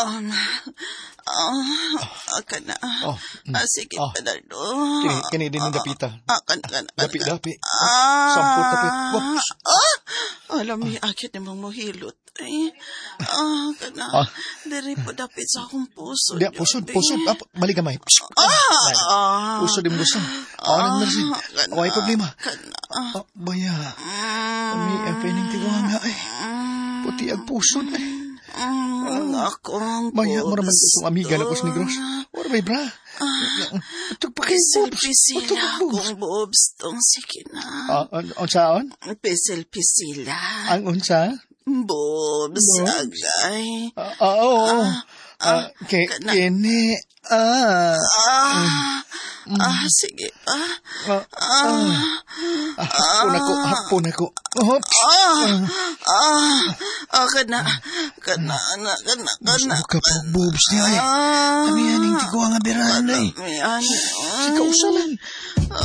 Um, akan na. Oh, Sige, oh. Panardo. Kini din ang dapita. Akan. Dapi. Sampot tapi. Waps. Alam mo, akit namang mohilot. Akan na. Diri po dapit sa akong puso. Di, pusod. Balik gamay. Pusod yung gusto. Nang mersid. Away problema. Baya. Kami ang pining tiguan nga eh. Puti ang pusod eh. Akong Baya mo naman itong amiga na ko sa Negros. Wala may bra. Ito pa kayo Bobs. Pisil-pisila akong Bobs. Tong sige na. Unsaon? Pisil-pisila. Ang unsa? Bobs, agay. Oo. Kini. Sige pa. Hapon ako. Kana. Gusto ka pa, Bobs niya eh. Kami yaning tiguang abirahan eh. Kami yan. Ikaw usalan.